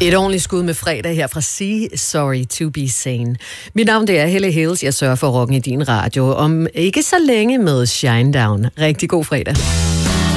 Et ordentligt skud med fredag her fra Sea Sorry to be Sane. Mit navn det er Helle Hills. Jeg sørger for rocken i din radio. Om ikke så længe med Shinedown. Rigtig god fredag.